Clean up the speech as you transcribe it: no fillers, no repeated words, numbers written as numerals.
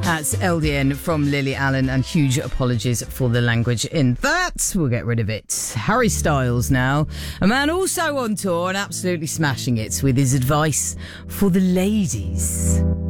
That's LDN from Lily Allen, and huge apologies for the language in that. We'll get rid of it. Harry Styles now, a man also on tour and absolutely smashing it with his advice for the ladies.